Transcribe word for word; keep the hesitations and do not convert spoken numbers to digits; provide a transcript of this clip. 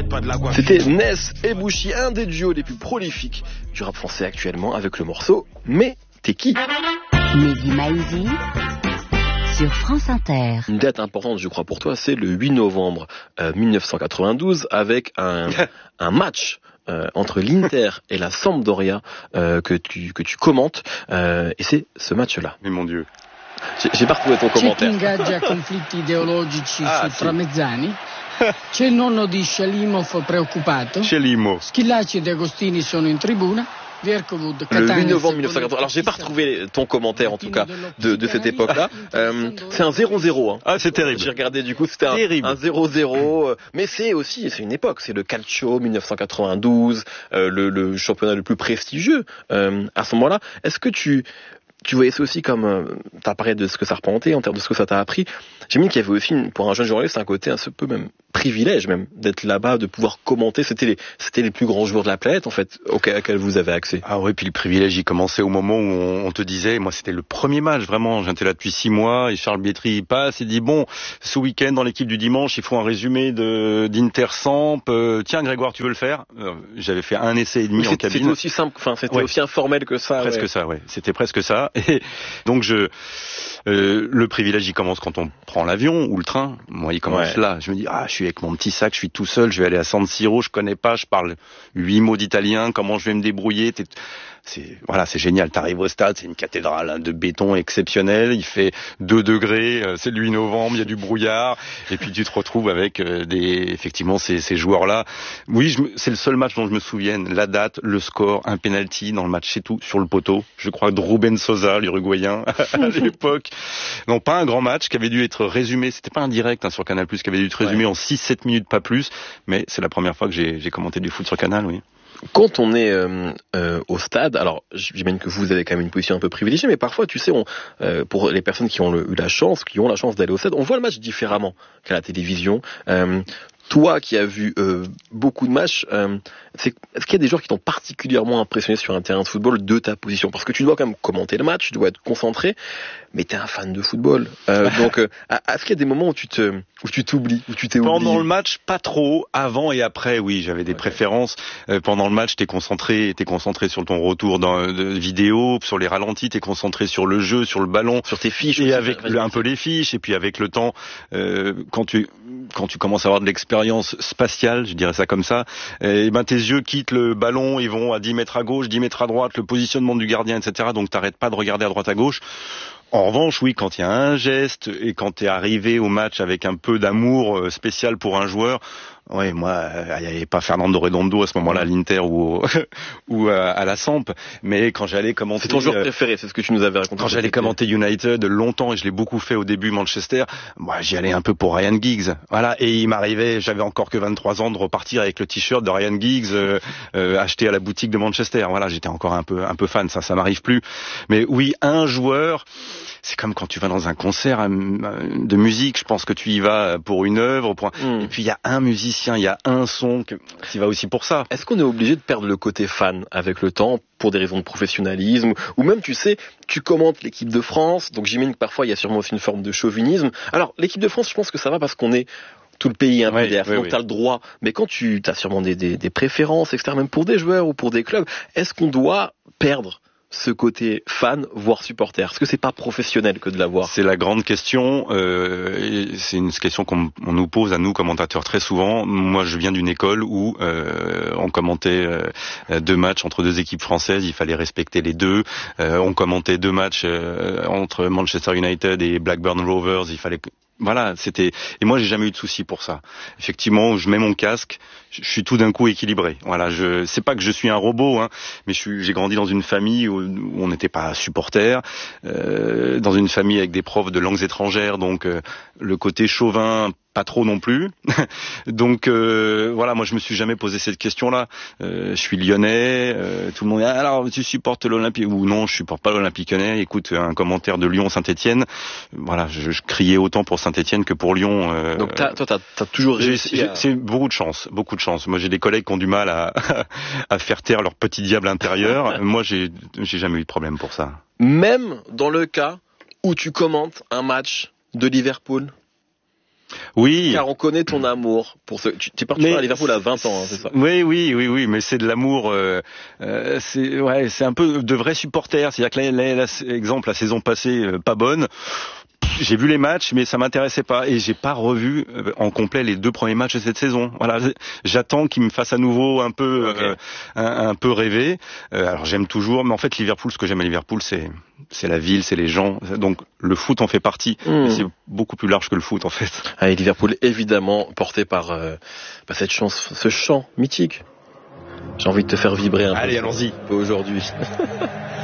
m'arrête pas de la voix. C'était Ness et Bouchy, un des duos les plus prolifiques du rap français actuellement, avec le morceau Mais t'es qui? Mehdi Maizi sur France Inter. Une date importante, je crois, pour toi, c'est le huit novembre euh, mille neuf cent quatre-vingt-douze, avec un, un match euh, entre l'Inter et la Sampdoria euh, que tu que tu commentes, euh, et c'est ce match-là. Mais mon Dieu. J'ai, j'ai pas retrouvé ton C'è chi commentaire. ingaggia conflitti ideologici Ah, su sì. Tramezzani. C'è il nonno di Shalimov preoccupato. Schelimo. Schillaci ed Agostini sono in tribuna. Vierkovud, Le Catania, huit novembre mille neuf cent Secondo- quatre-vingt-douze. Alors j'ai pas retrouvé ton commentaire en tout cas de, de cette époque-là. Euh, c'est un zéro zéro. Hein. Ah, c'est terrible. J'ai regardé du coup, c'était un, Terrible. un zéro zéro. euh, Mais c'est aussi, c'est une époque. C'est le Calcio mille neuf cent quatre-vingt-douze, euh, le, le championnat le plus prestigieux euh, à ce moment-là. Est-ce que tu tu voyais ça aussi comme, euh, t'as parlé de ce que ça représentait en termes de ce que ça t'a appris. J'ai mis qu'il y avait aussi, une- pour un jeune journaliste, un côté un peu même privilège même d'être là-bas, de pouvoir commenter. C'était les, c'était les plus grands joueurs de la planète en fait auxquels, auxquels vous avez accès. Ah oui, puis le privilège, il commençait au moment où on, on te disait, moi c'était le premier match, vraiment, j'étais là depuis six mois, et Charles Bietri il passe, et dit, bon, ce week-end dans l'équipe du dimanche, il faut un résumé de d'Inter Samp, euh, tiens Grégoire, tu veux le faire? euh, J'avais fait un essai et demi Mais en c'était, cabine. c'était aussi simple, enfin c'était Ouais. aussi informel que ça. Presque ouais. ça, ouais. C'était presque ça. Et donc je, euh, le privilège, il commence quand on prend l'avion ou le train. Moi, il commence Ouais. là. Je me dis, ah, je suis avec mon petit sac, je suis tout seul, je vais aller à San Siro, je connais pas, je parle huit mots d'italien, comment je vais me débrouiller? T'es- C'est, voilà, c'est génial. T'arrives au stade, c'est une cathédrale hein, de béton exceptionnelle. Il fait deux degrés, euh, c'est le huit novembre, il y a du brouillard, et puis tu te retrouves avec euh, des, effectivement, ces, ces joueurs-là. Oui, je me- c'est le seul match dont je me souvienne. La date, le score, un penalty dans le match, c'est tout sur le poteau. Je crois de Ruben Sosa, l'Uruguayen, à l'époque. Non, pas un grand match qui avait dû être résumé. C'était pas un direct hein, sur Canal+, qui avait dû être résumé Ouais. en six sept minutes, pas plus. Mais c'est la première fois que j'ai, j'ai commenté du foot sur Canal, oui. Quand on est euh, euh, au stade, alors j'imagine que vous avez quand même une position un peu privilégiée, mais parfois, tu sais, on, euh, pour les personnes qui ont le- eu la chance, qui ont la chance d'aller au stade, on voit le match différemment qu'à la télévision. Euh, toi qui as vu euh, beaucoup de matchs, euh, c'est, est-ce qu'il y a des joueurs qui t'ont particulièrement impressionné sur un terrain de football de ta position? Parce que tu dois quand même commenter le match, tu dois être concentré, mais t'es un fan de football. Euh, donc, euh, est-ce qu'il y a des moments où tu te, où tu t'oublies, où tu t'es oublié? Pendant le match, pas trop. Avant et après, oui, j'avais des Ok. préférences. Euh, pendant le match, t'es concentré, t'es concentré sur ton retour dans de vidéo, sur les ralentis, t'es concentré sur le jeu, sur le ballon. Sur tes fiches Et aussi, avec vas-y. le- un peu les fiches, et puis avec le temps, euh, quand tu quand tu commences à avoir de l'expérience spatiale, je dirais ça comme ça, et ben tes yeux quittent le ballon, ils vont à dix mètres à gauche, dix mètres à droite, le positionnement du gardien, et cetera. Donc t'arrêtes pas de regarder à droite à gauche. En revanche, oui, quand il y a un geste et quand t'es arrivé au match avec un peu d'amour euh, spécial pour un joueur, ouais, moi, euh, il n'y avait pas Fernando Redondo à ce moment-là à l'Inter ou, au- ou à, à la Samp, mais quand j'allais commenter, C'est ton joueur euh, préféré, c'est ce que tu nous avais raconté. quand j'allais commenter United longtemps, et je l'ai beaucoup fait au début Manchester, moi j'y allais un peu pour Ryan Giggs. Voilà, et il m'arrivait, j'avais encore que vingt-trois ans, de repartir avec le t-shirt de Ryan Giggs euh, euh, acheté à la boutique de Manchester. Voilà, j'étais encore un peu un peu fan, ça ça m'arrive plus. Mais oui, un joueur, c'est comme quand tu vas dans un concert euh, de musique, je pense que tu y vas pour une œuvre, pour un- Mm. et puis il y a un musicien, il y a un son que qui va aussi pour ça. Est-ce qu'on est obligé de perdre le côté fan avec le temps pour des raisons de professionnalisme, ou même, tu sais, tu commentes l'équipe de France, donc j'imagine que parfois il y a sûrement aussi une forme de chauvinisme. Alors, l'équipe de France, je pense que ça va parce qu'on est tout le pays un peu Ouais, derrière, ouais, donc ouais. tu as le droit. Mais quand tu as sûrement des, des, des préférences, et cetera, même pour des joueurs ou pour des clubs, est-ce qu'on doit perdre ce côté fan, voire supporter? Est-ce que c'est pas professionnel que de l'avoir? C'est la grande question. Euh, et c'est une question qu'on on nous pose à nous commentateurs très souvent. Moi, je viens d'une école où euh, on commentait euh, deux matchs entre deux équipes françaises. Il fallait respecter les deux. Euh, on commentait deux matchs euh, entre Manchester United et Blackburn Rovers. Il fallait que voilà, c'était et moi j'ai jamais eu de souci pour ça. Effectivement, je mets mon casque, je suis tout d'un coup équilibré. Voilà, je c'est pas que je suis un robot, hein, mais je suis, j'ai grandi dans une famille où, où on n'était pas supporters, euh, dans une famille avec des profs de langues étrangères, donc euh, le côté chauvin pas trop non plus. Donc euh, voilà, moi je me suis jamais posé cette question-là. Euh, je suis lyonnais, euh, tout le monde dit ah, alors tu supportes l'Olympique ou non, je supporte pas l'Olympique lyonnais. Écoute un commentaire de Lyon Saint-Étienne, voilà, je, je criais autant pour Saint-Étienne que pour Lyon. Euh, Donc t'as, toi, t'as, t'as toujours j'ai- réussi j'ai- à... C'est beaucoup de chance, beaucoup de chance. Moi j'ai des collègues qui ont du mal à, à faire taire leur petit diable intérieur. Moi j'ai, j'ai jamais eu de problème pour ça. Même dans le cas où tu commentes un match de Liverpool. Oui. Car on connaît ton amour pour ce. Tu es parti à Liverpool à vingt ans, hein, c'est ça? Oui, oui, oui, oui, mais c'est de l'amour. Euh, euh, c'est ouais, c'est un peu de vrais supporters. C'est-à-dire que, la, la, la, exemple, la saison passée, euh, pas bonne. J'ai vu les matchs, mais ça m'intéressait pas, et j'ai pas revu euh, en complet les deux premiers matchs de cette saison. Voilà, j'attends qu'ils me fassent à nouveau un peu, okay. euh, un, un peu rêver. Euh, alors j'aime toujours, mais en fait Liverpool, ce que j'aime à Liverpool, c'est c'est la ville, c'est les gens. Donc le foot en fait partie, mmh. mais c'est beaucoup plus large que le foot en fait. Ah, et Liverpool évidemment porté par euh, bah, cette chance, ce chant mythique. J'ai envie de te faire vibrer un Allez, peu. allons-y. Aujourd'hui.